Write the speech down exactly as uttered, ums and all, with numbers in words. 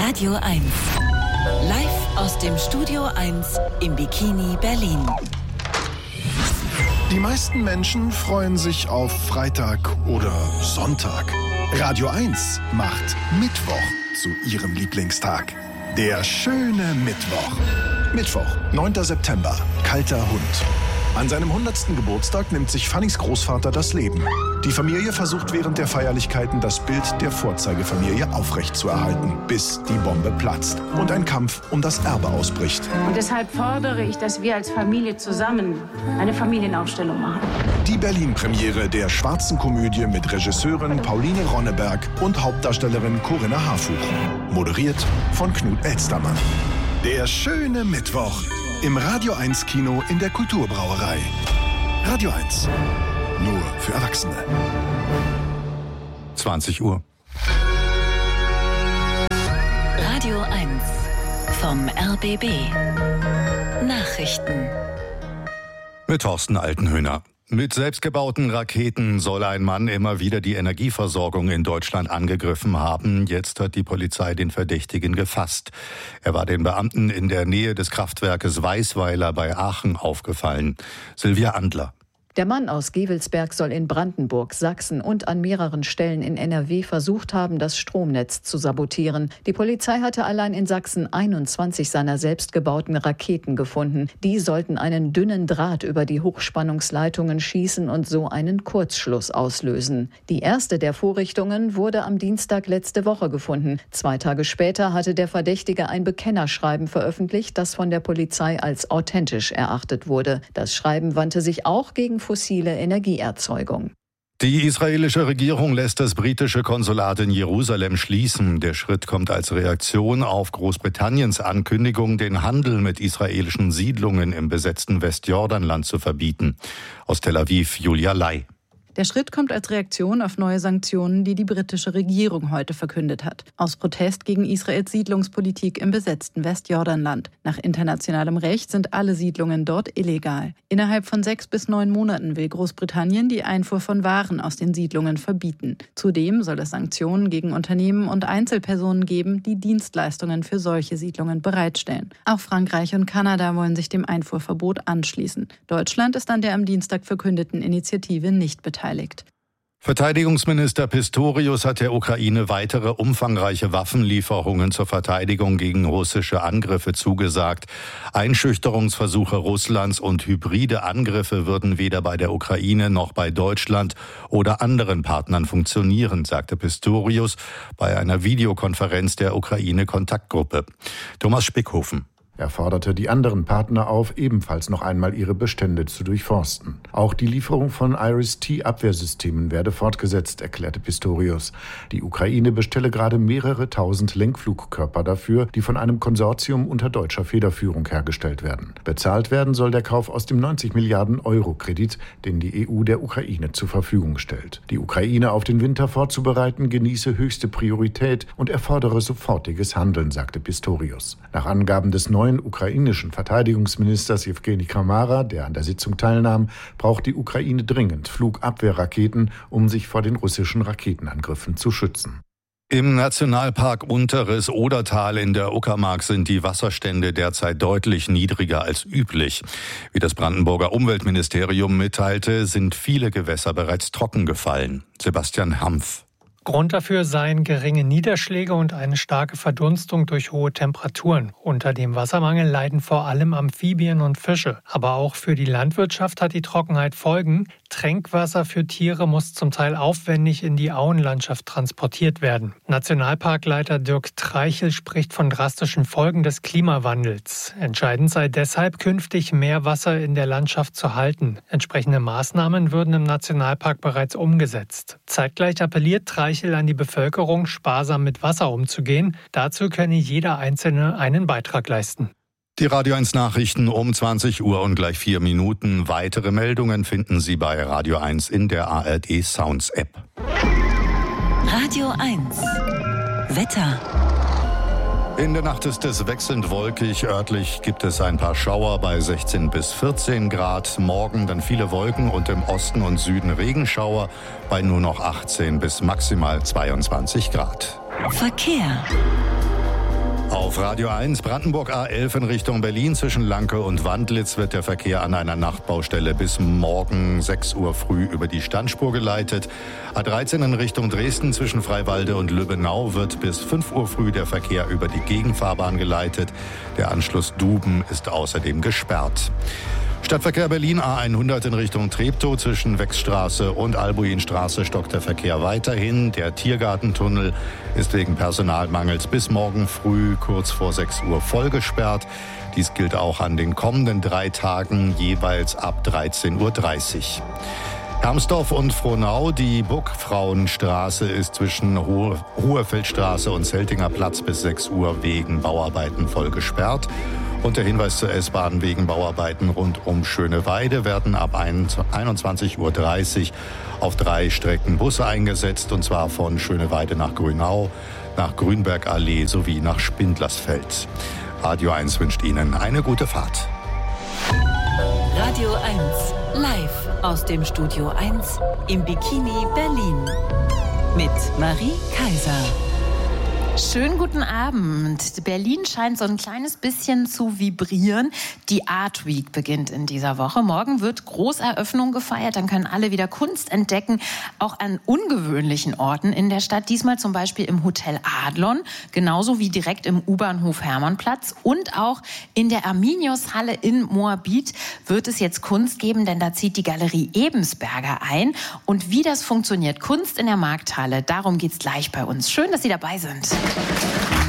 Radio eins. Live aus dem Studio eins im Bikini Berlin. Die meisten Menschen freuen sich auf Freitag oder Sonntag. Radio eins macht Mittwoch zu ihrem Lieblingstag. Der schöne Mittwoch. Mittwoch, neunter September, kalter Hund. An seinem hundertsten Geburtstag nimmt sich Fannys Großvater das Leben. Die Familie versucht während der Feierlichkeiten das Bild der Vorzeigefamilie aufrechtzuerhalten, bis die Bombe platzt und ein Kampf um das Erbe ausbricht. Und deshalb fordere ich, dass wir als Familie zusammen eine Familienaufstellung machen. Die Berlin-Premiere der schwarzen Komödie mit Regisseurin Pauline Ronneberg und Hauptdarstellerin Corinna Harfuch. Moderiert von Knut Elstermann. Der schöne Mittwoch im Radio eins Kino in der Kulturbrauerei. Radio eins. Nur für Erwachsene. zwanzig Uhr. Radio eins vom R B B. Nachrichten. Mit Thorsten Altenhöhner. Mit selbstgebauten Raketen soll ein Mann immer wieder die Energieversorgung in Deutschland angegriffen haben. Jetzt hat die Polizei den Verdächtigen gefasst. Er war den Beamten in der Nähe des Kraftwerkes Weißweiler bei Aachen aufgefallen. Silvia Andler. Der Mann aus Gevelsberg soll in Brandenburg, Sachsen und an mehreren Stellen in N R W versucht haben, das Stromnetz zu sabotieren. Die Polizei hatte allein in Sachsen einundzwanzig seiner selbstgebauten Raketen gefunden. Die sollten einen dünnen Draht über die Hochspannungsleitungen schießen und so einen Kurzschluss auslösen. Die erste der Vorrichtungen wurde am Dienstag letzte Woche gefunden. Zwei Tage später hatte der Verdächtige ein Bekennerschreiben veröffentlicht, das von der Polizei als authentisch erachtet wurde. Das Schreiben wandte sich auch gegen fossile Energieerzeugung. Die israelische Regierung lässt das britische Konsulat in Jerusalem schließen. Der Schritt kommt als Reaktion auf Großbritanniens Ankündigung, den Handel mit israelischen Siedlungen im besetzten Westjordanland zu verbieten. Aus Tel Aviv, Julia Lai. Der Schritt kommt als Reaktion auf neue Sanktionen, die die britische Regierung heute verkündet hat. Aus Protest gegen Israels Siedlungspolitik im besetzten Westjordanland. Nach internationalem Recht sind alle Siedlungen dort illegal. Innerhalb von sechs bis neun Monaten will Großbritannien die Einfuhr von Waren aus den Siedlungen verbieten. Zudem soll es Sanktionen gegen Unternehmen und Einzelpersonen geben, die Dienstleistungen für solche Siedlungen bereitstellen. Auch Frankreich und Kanada wollen sich dem Einfuhrverbot anschließen. Deutschland ist an der am Dienstag verkündeten Initiative nicht beteiligt. Verteidigungsminister Pistorius hat der Ukraine weitere umfangreiche Waffenlieferungen zur Verteidigung gegen russische Angriffe zugesagt. Einschüchterungsversuche Russlands und hybride Angriffe würden weder bei der Ukraine noch bei Deutschland oder anderen Partnern funktionieren, sagte Pistorius bei einer Videokonferenz der Ukraine-Kontaktgruppe. Thomas Spickhofen. Er forderte die anderen Partner auf, ebenfalls noch einmal ihre Bestände zu durchforsten. Auch die Lieferung von Iris-T-Abwehrsystemen werde fortgesetzt, erklärte Pistorius. Die Ukraine bestelle gerade mehrere tausend Lenkflugkörper dafür, die von einem Konsortium unter deutscher Federführung hergestellt werden. Bezahlt werden soll der Kauf aus dem neunzig Milliarden Euro Kredit, den die E U der Ukraine zur Verfügung stellt. Die Ukraine auf den Winter vorzubereiten, genieße höchste Priorität und erfordere sofortiges Handeln, sagte Pistorius. Nach Angaben des neuen ukrainischen Verteidigungsministers Jewgeni Kamara, der an der Sitzung teilnahm, braucht die Ukraine dringend Flugabwehrraketen, um sich vor den russischen Raketenangriffen zu schützen. Im Nationalpark Unteres Odertal in der Uckermark sind die Wasserstände derzeit deutlich niedriger als üblich. Wie das Brandenburger Umweltministerium mitteilte, sind viele Gewässer bereits trocken gefallen. Sebastian Hampf. Grund dafür seien geringe Niederschläge und eine starke Verdunstung durch hohe Temperaturen. Unter dem Wassermangel leiden vor allem Amphibien und Fische. Aber auch für die Landwirtschaft hat die Trockenheit Folgen. Trinkwasser für Tiere muss zum Teil aufwendig in die Auenlandschaft transportiert werden. Nationalparkleiter Dirk Treichel spricht von drastischen Folgen des Klimawandels. Entscheidend sei deshalb, künftig mehr Wasser in der Landschaft zu halten. Entsprechende Maßnahmen würden im Nationalpark bereits umgesetzt. Zeitgleich appelliert Treichel an die Bevölkerung, sparsam mit Wasser umzugehen. Dazu könne jeder Einzelne einen Beitrag leisten. Die Radio eins Nachrichten um zwanzig Uhr und gleich vier Minuten. Weitere Meldungen finden Sie bei Radio eins in der A R D Sounds App. Radio eins. Wetter. In der Nacht ist es wechselnd wolkig. Örtlich gibt es ein paar Schauer bei sechzehn bis vierzehn Grad. Morgen dann viele Wolken und im Osten und Süden Regenschauer bei nur noch achtzehn bis maximal zweiundzwanzig Grad. Verkehr. Auf Radio eins, Brandenburg A elf in Richtung Berlin zwischen Lanke und Wandlitz wird der Verkehr an einer Nachtbaustelle bis morgen sechs Uhr früh über die Standspur geleitet. A dreizehn in Richtung Dresden zwischen Freiwalde und Lübbenau wird bis fünf Uhr früh der Verkehr über die Gegenfahrbahn geleitet. Der Anschluss Duben ist außerdem gesperrt. Stadtverkehr Berlin A hundert in Richtung Treptow zwischen Wechsstraße und Albuinstraße stockt der Verkehr weiterhin. Der Tiergartentunnel ist wegen Personalmangels bis morgen früh kurz vor sechs Uhr voll gesperrt. Dies gilt auch an den kommenden drei Tagen jeweils ab dreizehn Uhr dreißig. Hermsdorf und Frohnau, die Burgfrauenstraße ist zwischen Hohe, Hohefeldstraße und Zeltinger Platz bis sechs Uhr wegen Bauarbeiten voll gesperrt. Und der Hinweis zur S-Bahn: wegen Bauarbeiten rund um Schöneweide werden ab einundzwanzig Uhr dreißig auf drei Strecken Busse eingesetzt, und zwar von Schöneweide nach Grünau, nach Grünbergallee sowie nach Spindlersfeld. Radio eins wünscht Ihnen eine gute Fahrt. Radio eins, live aus dem Studio eins im Bikini Berlin mit Marie Kaiser. Schönen guten Abend. Berlin scheint so ein kleines bisschen zu vibrieren. Die Art Week beginnt in dieser Woche. Morgen wird Großeröffnung gefeiert. Dann können alle wieder Kunst entdecken, auch an ungewöhnlichen Orten in der Stadt. Diesmal zum Beispiel im Hotel Adlon, genauso wie direkt im U-Bahnhof Hermannplatz. Und auch in der Arminius-Halle in Moabit wird es jetzt Kunst geben, denn da zieht die Galerie Ebensberger ein. Und wie das funktioniert, Kunst in der Markthalle, darum geht's gleich bei uns. Schön, dass Sie dabei sind.